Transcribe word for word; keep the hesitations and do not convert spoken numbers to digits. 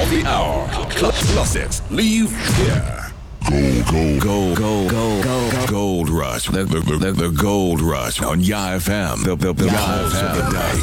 the hour. Cl- Classics. Leave here. Gold, gold, gold, gold, gold, gold, gold rush. The, the, the, the gold rush on Y F M. The, the, the pulse of the day.